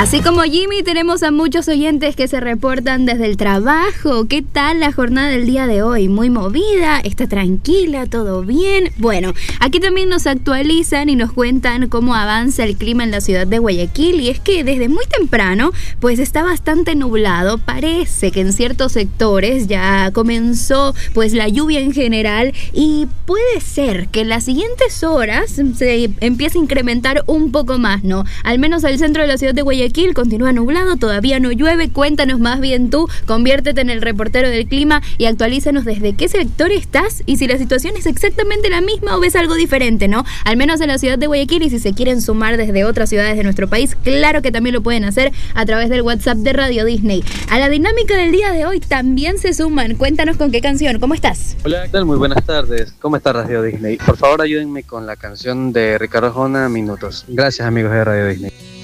Así como Jimmy, tenemos a muchos oyentes que se reportan desde el trabajo. ¿Qué tal la jornada del día de hoy? Muy movida, está tranquila, todo bien. Bueno, aquí también nos actualizan y nos cuentan cómo avanza el clima en la ciudad de Guayaquil. Y es que desde muy temprano, pues está bastante nublado. Parece que en ciertos sectores ya comenzó pues la lluvia en general. Y puede ser que en las siguientes horas se empiece a incrementar un poco más, ¿no? Al menos el centro de la ciudad de Guayaquil continúa nublado, todavía no llueve. Cuéntanos más bien tú, conviértete en el reportero del clima y actualízanos desde qué sector estás y si la situación es exactamente la misma o ves algo diferente, ¿no? Al menos en la ciudad de Guayaquil, y si se quieren sumar desde otras ciudades de nuestro país, claro que también lo pueden hacer a través del WhatsApp de Radio Disney. A la dinámica del día de hoy también se suman. Cuéntanos con qué canción, ¿cómo estás? Hola, ¿qué tal? Muy buenas tardes. ¿Cómo está Radio Disney? Por favor, ayúdenme con la canción de Ricardo Arjona, Minutos. Gracias, amigos de Radio Disney.